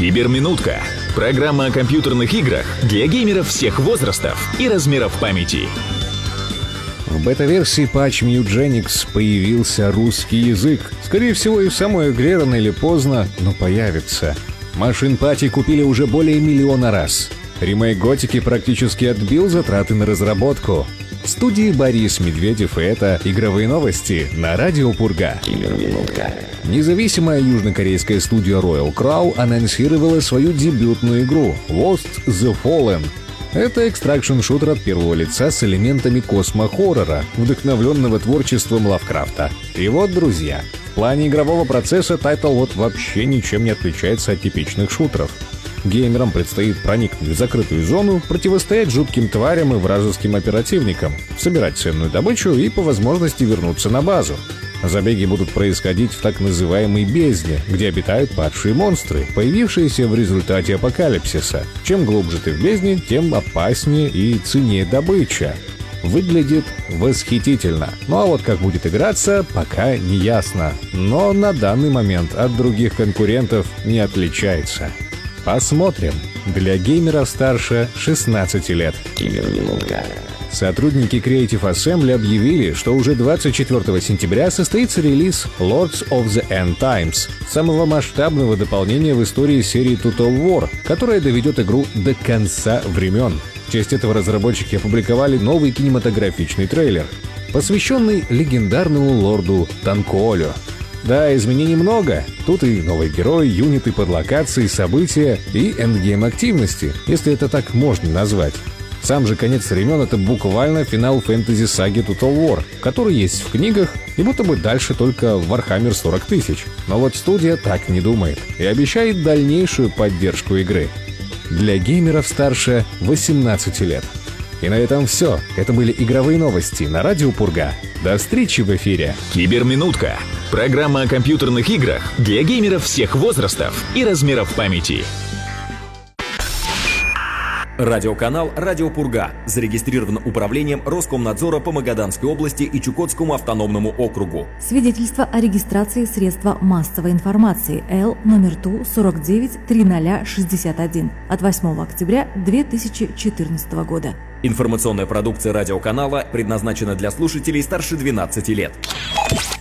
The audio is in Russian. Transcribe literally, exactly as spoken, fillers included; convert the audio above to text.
Киберминутка. Программа о компьютерных играх для геймеров всех возрастов и размеров памяти. В бета-версии Patch Mutagenics появился русский язык. Скорее всего, и в самой игре рано или поздно, но появится. Машин Пати купили уже более миллиона раз. Ремейк Готики практически отбил затраты на разработку. В студии Борис Медведев, и это игровые новости на Радио Пурга. Киберминутка. Независимая южнокорейская студия Royal Crow анонсировала свою дебютную игру Lost the Fallen. Это экстракшн-шутер от первого лица с элементами космо-хоррора, вдохновленного творчеством Лавкрафта. И вот, друзья, в плане игрового процесса тайтл вот вообще ничем не отличается от типичных шутеров. Геймерам предстоит проникнуть в закрытую зону, противостоять жутким тварям и вражеским оперативникам, собирать ценную добычу и по возможности вернуться на базу. Забеги будут происходить в так называемой бездне, где обитают падшие монстры, появившиеся в результате апокалипсиса. Чем глубже ты в бездне, тем опаснее и ценнее добыча. Выглядит восхитительно. Ну а вот как будет играться, пока не ясно. Но на данный момент от других конкурентов не отличается. Посмотрим. Для геймеров старше шестнадцати лет. Киберминутка. Сотрудники Creative Assembly объявили, что уже двадцать четвёртого сентября состоится релиз Lords of the End Times, самого масштабного дополнения в истории серии Total War, которое доведет игру до конца времен. В честь этого разработчики опубликовали новый кинематографичный трейлер, посвященный легендарному лорду Танкоолю. Да, изменений много. Тут и новый герой, юниты под локации, события и эндгейм активности, если это так можно назвать. Сам же конец времен — это буквально финал фэнтези-саги Total War, который есть в книгах и будто бы дальше только в Warhammer сорок тысяч. Но вот студия так не думает и обещает дальнейшую поддержку игры. Для геймеров старше восемнадцати лет. И на этом все. Это были игровые новости на Радио Пурга. До встречи в эфире. Киберминутка. Программа о компьютерных играх для геймеров всех возрастов и размеров памяти. Радиоканал «Радио Пурга» зарегистрирован управлением Роскомнадзора по Магаданской области и Чукотскому автономному округу. Свидетельство о регистрации средства массовой информации Л номер Ту сорок девять триста шестьдесят один от восьмого октября две тысячи четырнадцатого года. Информационная продукция радиоканала предназначена для слушателей старше двенадцати лет.